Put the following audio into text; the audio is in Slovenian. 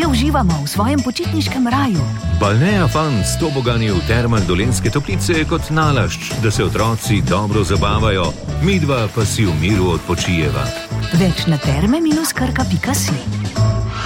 uživamo v svojem počitniškem raju. Balnea Fun s tobogani v termah Dolenjske Toplice je kot nalašč, da se otroci dobro zabavajo, midva pa si v miru odpočijeva. Več na terme-krka.si.